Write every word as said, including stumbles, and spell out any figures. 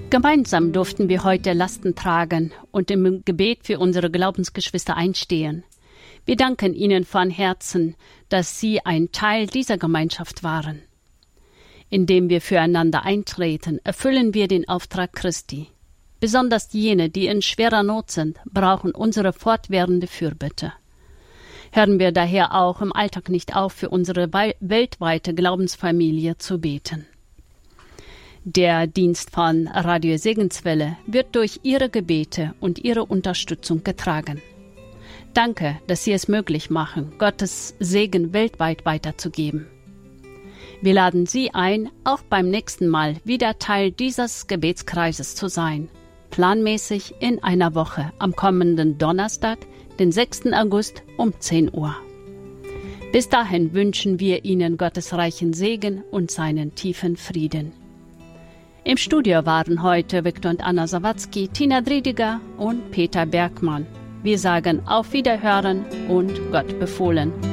Gemeinsam durften wir heute Lasten tragen und im Gebet für unsere Glaubensgeschwister einstehen. Wir danken Ihnen von Herzen, dass Sie ein Teil dieser Gemeinschaft waren. Indem wir füreinander eintreten, erfüllen wir den Auftrag Christi. Besonders jene, die in schwerer Not sind, brauchen unsere fortwährende Fürbitte. Hören wir daher auch im Alltag nicht auf, für unsere weltweite Glaubensfamilie zu beten. Der Dienst von Radio Segenswelle wird durch Ihre Gebete und Ihre Unterstützung getragen. Danke, dass Sie es möglich machen, Gottes Segen weltweit weiterzugeben. Wir laden Sie ein, auch beim nächsten Mal wieder Teil dieses Gebetskreises zu sein. Planmäßig in einer Woche am kommenden Donnerstag, den sechsten August um zehn Uhr. Bis dahin wünschen wir Ihnen Gottes reichen Segen und seinen tiefen Frieden. Im Studio waren heute Viktor und Anna Sawatzki, Tina Driediger und Peter Bergmann. Wir sagen auf Wiederhören und Gott befohlen.